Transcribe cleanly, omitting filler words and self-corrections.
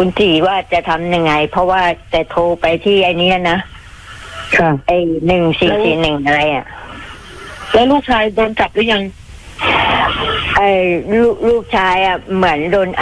คุณตีว่าจะทำยังไงเพราะว่าจะโทรไปที่ไอ้นี้นะค่ะไอ้1441อะไรอ่ะแล้วลูกชายโดนจับหรือยังไอ้ลูกชายอ่ะเหมือนโดน